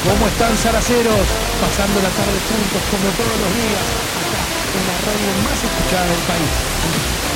¿Cómo están, zaraceros? Pasando la tarde juntos como todos los días, acá en la radio más escuchada del país.